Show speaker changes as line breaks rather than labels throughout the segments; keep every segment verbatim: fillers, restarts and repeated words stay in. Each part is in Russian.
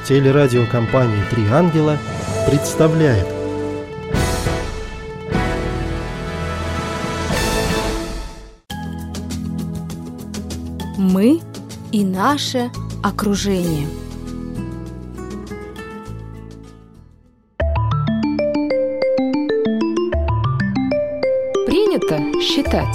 Телерадиокомпания «Три ангела» представляет.
Мы и наше окружение. Принято считать.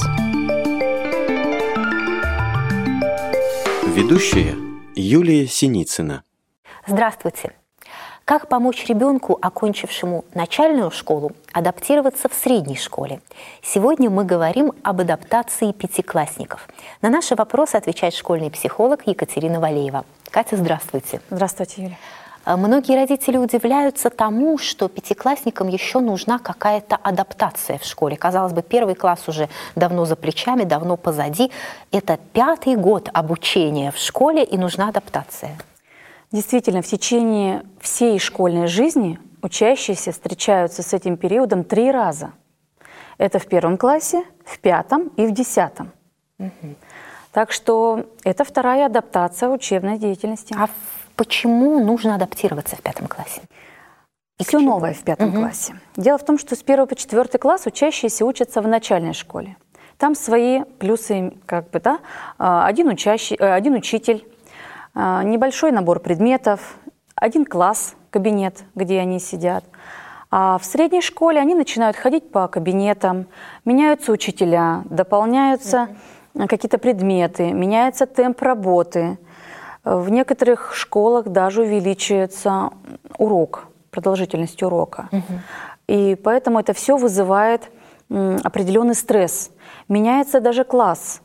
Ведущая Юлия Синицына.
Здравствуйте. Как помочь ребенку, окончившему начальную школу, адаптироваться в средней школе? Сегодня мы говорим об адаптации пятиклассников. На наши вопросы отвечает школьный психолог Екатерина Валеева. Катя, здравствуйте.
Здравствуйте, Юля.
Многие родители удивляются тому, что пятиклассникам еще нужна какая-то адаптация в школе. Казалось бы, первый класс уже давно за плечами, давно позади. Это пятый год обучения в школе, и нужна адаптация.
Действительно, в течение всей школьной жизни учащиеся встречаются с этим периодом три раза. Это в первом классе, в пятом и в десятом. Угу. Так что это вторая адаптация учебной деятельности.
А почему нужно адаптироваться в пятом классе?
И все новое в пятом угу. классе. Дело в том, что с первого по четвертый класс учащиеся учатся в начальной школе. Там свои плюсы, как бы, да, один, учащий, один учитель, небольшой набор предметов, один класс, кабинет, где они сидят. А в средней школе они начинают ходить по кабинетам, меняются учителя, дополняются uh-huh. какие-то предметы, меняется темп работы. В некоторых школах даже увеличивается урок, продолжительность урока. Uh-huh. И поэтому это все вызывает определенный стресс. Меняется даже класс.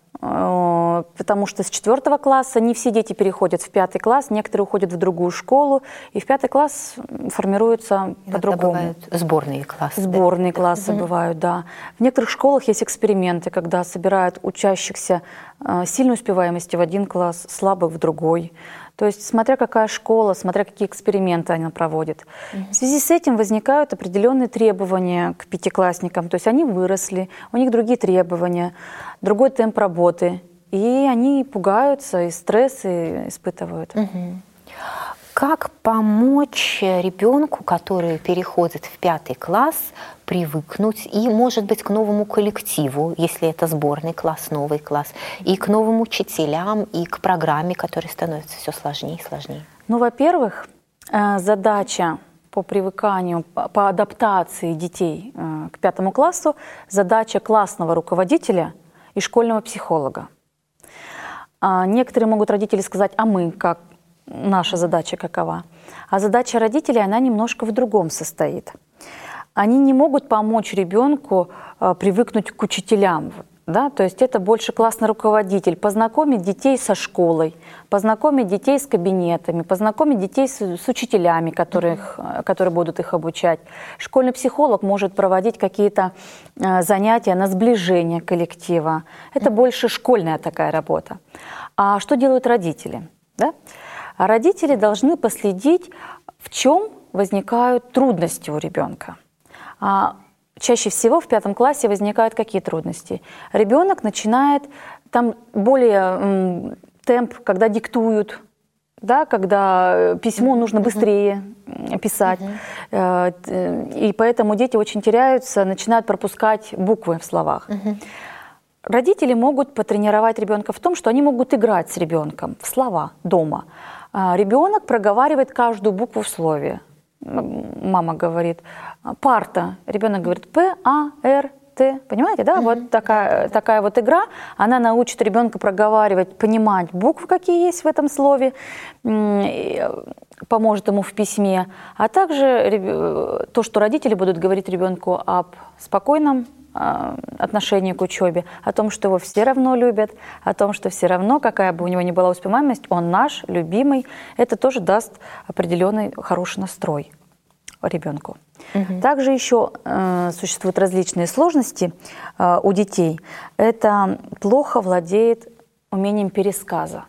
Потому что с четвертого класса не все дети переходят в пятый класс, некоторые уходят в другую школу, и в пятый класс формируются по-другому.
Бывают сборные классы.
Сборные
да?
классы mm-hmm. бывают, да. В некоторых школах есть эксперименты, когда собирают учащихся сильной успеваемости в один класс, слабых в другой. То есть смотря какая школа, смотря какие эксперименты она проводит. Mm-hmm. В связи с этим возникают определенные требования к пятиклассникам. То есть они выросли, у них другие требования, другой темп работы. И они пугаются, и стрессы испытывают.
Mm-hmm. Как помочь ребенку, который переходит в пятый класс, привыкнуть и, может быть, к новому коллективу, если это сборный класс, новый класс, и к новым учителям, и к программе, которая становится все сложнее и сложнее?
Ну, во-первых, задача по привыканию, по адаптации детей к пятому классу, задача классного руководителя и школьного психолога. Некоторые могут родители сказать: а мы как? Наша задача какова? А задача родителей, она немножко в другом состоит. Они не могут помочь ребенку э, привыкнуть к учителям. Да? То есть это больше классный руководитель. Познакомить детей со школой, познакомить детей с кабинетами, познакомить детей с, с учителями, которых, которые будут их обучать. Школьный психолог может проводить какие-то э, занятия на сближение коллектива. Это больше школьная такая работа. А что делают родители? Да? А родители должны последить, в чем возникают трудности у ребенка. А чаще всего в пятом классе возникают какие трудности? Ребенок начинает, там более м, темп, когда диктуют, да, когда письмо нужно быстрее uh-huh. писать. Uh-huh. И поэтому дети очень теряются, начинают пропускать буквы в словах. Uh-huh. Родители могут потренировать ребенка в том, что они могут играть с ребенком в слова дома. Ребенок проговаривает каждую букву в слове. Мама говорит «парта», ребенок говорит «П, А, Р, Т». Понимаете, да? Mm-hmm. Вот такая, такая вот игра. Она научит ребенка проговаривать, понимать буквы, какие есть в этом слове, поможет ему в письме. А также то, что родители будут говорить ребенку об спокойном отношение к учебе, о том, что его все равно любят, о том, что все равно, какая бы у него ни была успеваемость, он наш, любимый. Это тоже даст определенный хороший настрой ребенку. Угу. Также еще э, существуют различные сложности э, у детей. Это плохо владеет умением пересказа.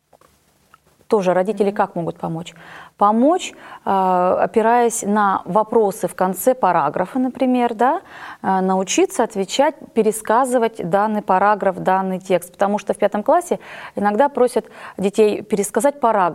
Тоже родители как могут помочь? Помочь, опираясь на вопросы в конце параграфа, например, да, научиться отвечать, пересказывать данный параграф, данный текст. Потому что в пятом классе иногда просят детей пересказать параграф.